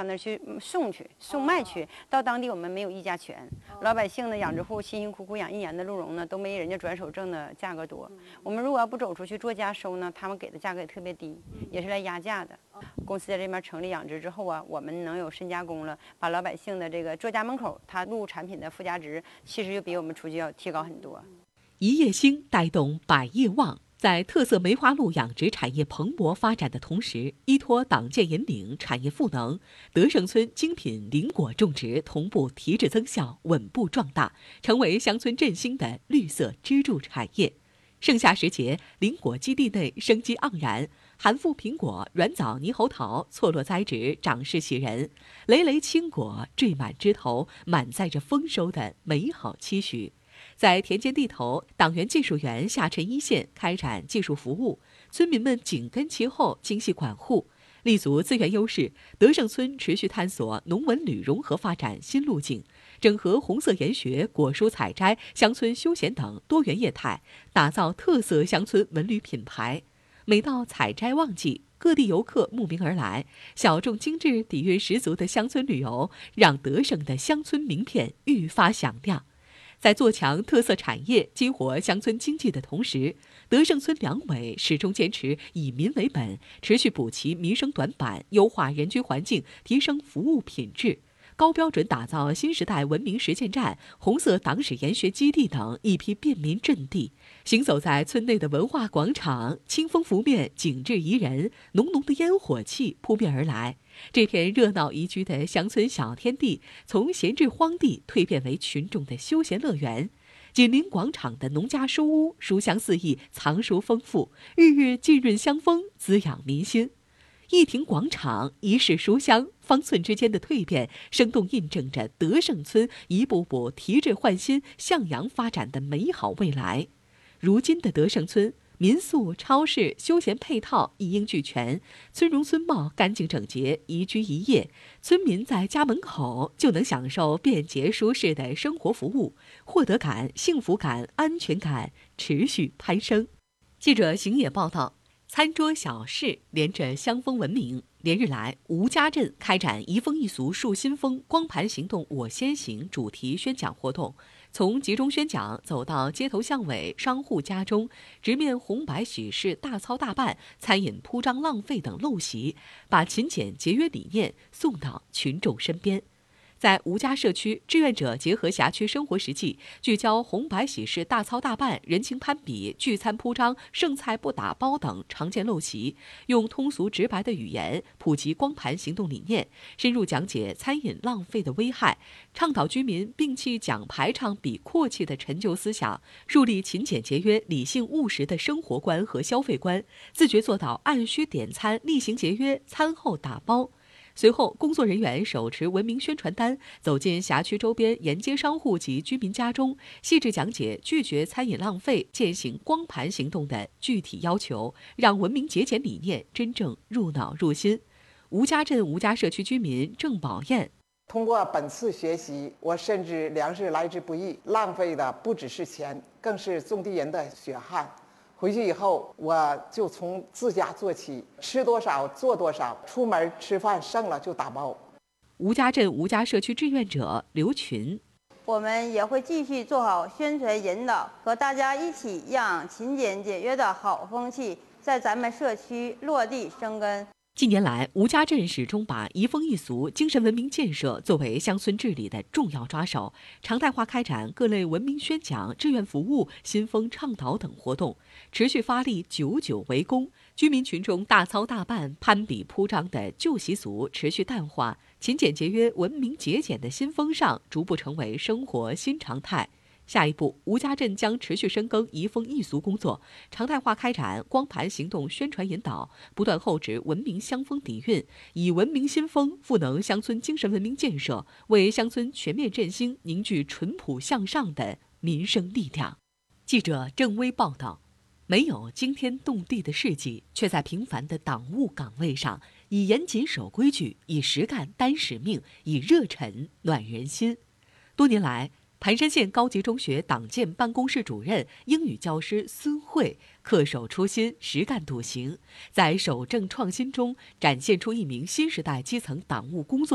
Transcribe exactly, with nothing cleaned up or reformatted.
那儿去送去送卖去，到当地我们没有议价权。老百姓呢，养殖户辛辛苦苦养一年的鹿茸呢，都没人家转手挣的价格多。我们如果要不走出去做价收呢，他们给的价格也特别低，也是来压价的。公司在这边成立养殖之后啊，我们能有深加工了，把老百姓的这个做家门口，它鹿产品的附加值，其实就比我们出去要提高很多。 一叶兴带动百叶旺。在特色梅花鹿养殖产业蓬勃发展的同时，依托党建引领、产业赋能，德胜村精品林果种植同步提质增效、稳步壮大，成为乡村振兴的绿色支柱产业。盛夏时节，林果基地内生机盎然，含富苹果、软枣、猕猴桃错落栽植，长势喜人，累累青果缀满枝头，满载着丰收的美好期许。在田间地头，党员技术员下沉一线，开展技术服务，村民们紧跟其后，精细管护。立足资源优势，德胜村持续探索农文旅融合发展新路径，整合红色研学、果蔬采摘、乡村休闲等多元业态，打造特色乡村文旅品牌。每到采摘旺季，各地游客慕名而来，小众精致、底蕴十足的乡村旅游，让德胜的乡村名片愈发响亮。在做强特色产业、激活乡村经济的同时，德胜村两委始终坚持以民为本，持续补齐民生短板，优化人居环境，提升服务品质，高标准打造新时代文明实践站、红色党史研学基地等一批便民阵地。行走在村内的文化广场，清风拂面，景致宜人，浓浓的烟火气扑面而来。这片热闹宜居的乡村小天地，从闲置荒地蜕变为群众的休闲乐园。紧邻广场的农家书屋，书香四溢，藏书丰富，日日浸润香风，滋养民心。一亭广场，一室书香，方寸之间的蜕变，生动印证着德胜村一步步提质换新、向阳发展的美好未来。如今的德胜村，民宿、超市、休闲配套一应俱全，村容村貌干净整洁，宜居宜业。村民在家门口就能享受便捷舒适的生活服务，获得感、幸福感、安全感持续攀升。记者行野报道，餐桌小事连着乡风文明。连日来，吴家镇开展移风易俗树新风光盘行动我先行主题宣讲活动，从集中宣讲走到街头巷尾、商户家中，直面红白喜事大操大办、餐饮铺张浪费等陋习，把勤俭节约理念送到群众身边。在吴家社区，志愿者结合辖区生活实际，聚焦红白喜事大操大办、人情攀比、聚餐铺张、剩菜不打包等常见陋习，用通俗直白的语言普及光盘行动理念，深入讲解餐饮浪费的危害，倡导居民摒弃讲排场比阔气的陈旧思想，树立勤俭节约、理性务实的生活观和消费观，自觉做到按需点餐、厉行节约、餐后打包。随后，工作人员手持文明宣传单，走进辖区周边沿街商户及居民家中，细致讲解拒绝餐饮浪费、践行光盘行动的具体要求，让文明节俭理念真正入脑入心。吴家镇吴家社区居民郑宝燕， 通过本次学习，我深知粮食来之不易，浪费的不只是钱，更是种地人的血汗。回去以后，我就从自家做起，吃多少做多少，出门吃饭剩了就打包。 吴家镇吴家社区志愿者刘群， 我们也会继续做好宣传引导，和大家一起让勤俭节约的好风气在咱们社区落地生根。 近年来，吴家镇始终把移风易俗、精神文明建设作为乡村治理的重要抓手，常态化开展各类文明宣讲、志愿服务、新风倡导等活动，持续发力久久为功。居民群众大操大办、攀比铺张的旧习俗持续淡化，勤俭节约、文明节俭的新风尚逐步成为生活新常态。下一步，吴家镇将持续深耕移风易俗工作，常态化开展光盘行动宣传引导，不断厚植文明乡风底蕴，以文明新风赋能乡村精神文明建设，为乡村全面振兴凝聚淳朴向上的民生力量。记者郑微报道，没有惊天动地的事迹，却在平凡的党务岗位上，以严谨守规矩，以实干担使命，以热忱暖人心。多年来，盘山县高级中学党建办公室主任、英语教师孙慧恪守初心，实干笃行，在守正创新中展现出一名新时代基层党务工作